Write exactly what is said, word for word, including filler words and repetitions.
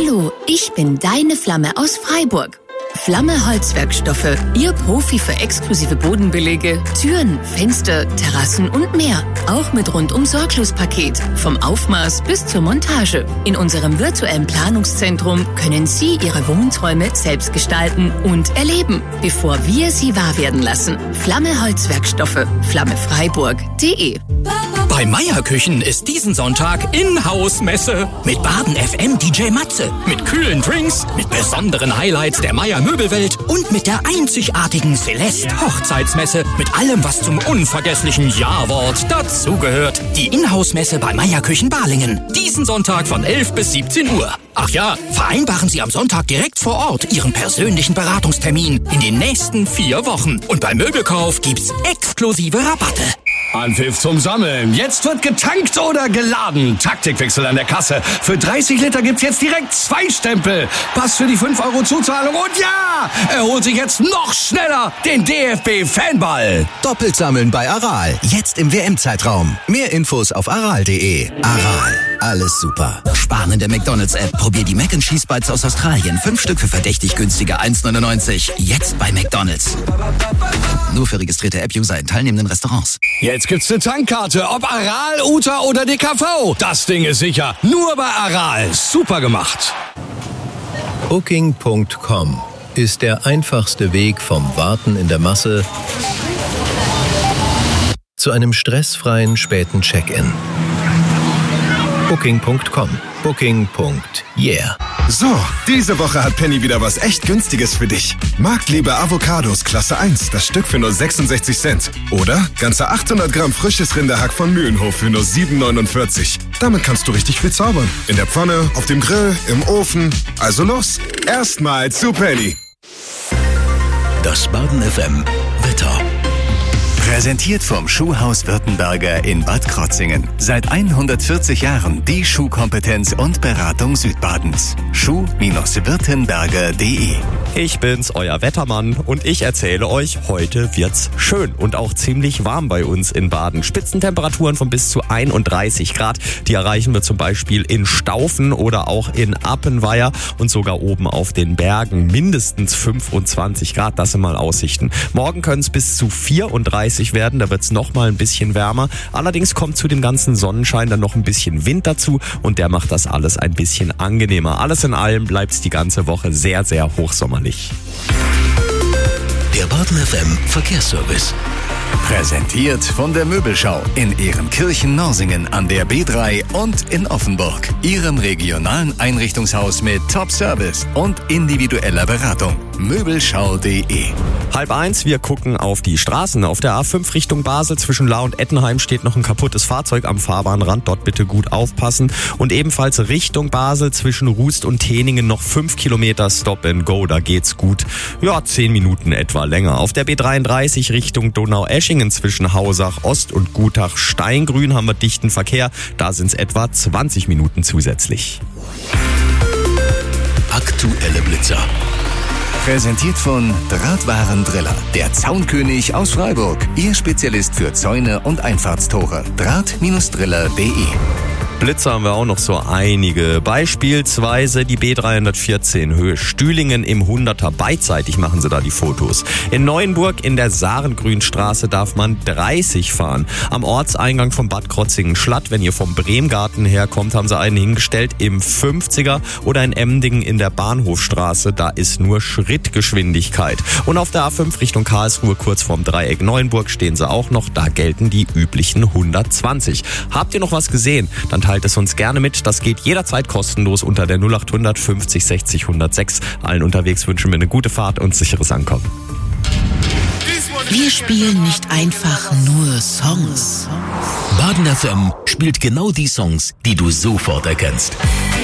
Hallo, ich bin deine Flamme aus Freiburg. Flamme Holzwerkstoffe, Ihr Profi für exklusive Bodenbelege, Türen, Fenster, Terrassen und mehr. Auch mit Rundum-Sorglos-Paket, vom Aufmaß bis zur Montage. In unserem virtuellen Planungszentrum können Sie Ihre Wohnträume selbst gestalten und erleben, bevor wir sie wahr werden lassen. Flamme Holzwerkstoffe, flammefreiburg punkt de. Bei Meier Küchen ist diesen Sonntag Inhouse-Messe mit Baden F M D J Matze, mit kühlen Drinks, mit besonderen Highlights der Meier Möbelwelt und mit der einzigartigen Celeste Hochzeitsmesse mit allem, was zum unvergesslichen Ja-Wort dazugehört. Die Inhouse-Messe bei Meier Küchen Balingen. Diesen Sonntag von elf bis siebzehn Uhr. Ach ja, vereinbaren Sie am Sonntag direkt vor Ort Ihren persönlichen Beratungstermin in den nächsten vier Wochen. Und beim Möbelkauf gibt's exklusive Rabatte. Anpfiff zum Sammeln. Jetzt wird getankt oder geladen. Taktikwechsel an der Kasse. Für dreißig Liter gibt's jetzt direkt zwei Stempel. Pass für die fünf Euro Zuzahlung. Und ja, er holt sich jetzt noch schneller den D F B-Fanball. Doppelt sammeln bei Aral. Jetzt im W M-Zeitraum. Mehr Infos auf aral punkt de. Aral. Alles super. Sparen in der McDonald's-App. Probier die Mac and Cheese Bites aus Australien. Fünf Stück für verdächtig günstige eins neunundneunzig. Jetzt bei McDonald's. Nur für registrierte App-User in teilnehmenden Restaurants. Jetzt gibt's eine Tankkarte. Ob Aral, U T A oder D K V. Das Ding ist sicher. Nur bei Aral. Super gemacht. Booking Punkt com ist der einfachste Weg vom Warten in der Masse zu einem stressfreien späten Check-in. Booking Punkt com. Booking. Yeah. So, diese Woche hat Penny wieder was echt Günstiges für dich. Marktliebe Avocados Klasse eins, das Stück für nur sechsundsechzig Cent. Oder ganze achthundert Gramm frisches Rinderhack von Mühlenhof für nur sieben neunundvierzig. Damit kannst du richtig viel zaubern. In der Pfanne, auf dem Grill, im Ofen. Also los, erstmal zu Penny. Das Baden F M Wetter. Präsentiert vom Schuhhaus Württemberger in Bad Krotzingen. Seit hundertvierzig Jahren die Schuhkompetenz und Beratung Südbadens. Schuh-Württemberger punkt de. Ich bin's, euer Wettermann, und ich erzähle euch, heute wird's schön und auch ziemlich warm bei uns in Baden. Spitzentemperaturen von bis zu einunddreißig Grad. Die erreichen wir zum Beispiel in Staufen oder auch in Appenweier und sogar oben auf den Bergen mindestens fünfundzwanzig Grad. Das sind mal Aussichten. Morgen können es bis zu vierunddreißig werden, da wird es noch mal ein bisschen wärmer. Allerdings kommt zu dem ganzen Sonnenschein dann noch ein bisschen Wind dazu und der macht das alles ein bisschen angenehmer. Alles in allem bleibt es die ganze Woche sehr, sehr hochsommerlich. Der Baden F M Verkehrsservice. Präsentiert von der Möbelschau in Ehrenkirchen-Norsingen an der B drei und in Offenburg. Ihrem regionalen Einrichtungshaus mit Top-Service und individueller Beratung. Möbelschau punkt de. Halb eins, wir gucken auf die Straßen. Auf der A fünf Richtung Basel zwischen Lahr und Ettenheim steht noch ein kaputtes Fahrzeug am Fahrbahnrand. Dort bitte gut aufpassen. Und ebenfalls Richtung Basel zwischen Rust und Teningen noch fünf Kilometer Stop and Go. Da geht's gut. Ja, zehn Minuten etwa länger. Auf der B dreiunddreißig Richtung Donau-Eschingen zwischen Hausach Ost und Gutach-Steingrün haben wir dichten Verkehr. Da sind's etwa zwanzig Minuten zusätzlich. Aktuelle Blitzer. Präsentiert von Drahtwarendriller, der Zaunkönig aus Freiburg. Ihr Spezialist für Zäune und Einfahrtstore. Draht-Driller punkt de. Blitzer haben wir auch noch so einige. Beispielsweise die B dreihundertvierzehn Höhe Stühlingen im hunderter. Beidseitig machen sie da die Fotos. In Neuenburg in der Sarengrünstraße darf man dreißig fahren. Am Ortseingang von Bad Krotzingen-Schlatt, wenn ihr vom Bremgarten herkommt, haben sie einen hingestellt im fünfziger. Oder in Emdingen in der Bahnhofstraße, da ist nur Schrittgeschwindigkeit. Und auf der A fünf Richtung Karlsruhe kurz vorm Dreieck Neuenburg stehen sie auch noch. Da gelten die üblichen hundertzwanzig. Habt ihr noch was gesehen? Dann teilt es uns gerne mit. Das geht jederzeit kostenlos unter der null acht hundert fünfzig sechzig hundertsechs. Allen unterwegs wünschen wir eine gute Fahrt und sicheres Ankommen. Wir spielen nicht einfach nur Songs. Baden F M spielt genau die Songs, die du sofort erkennst.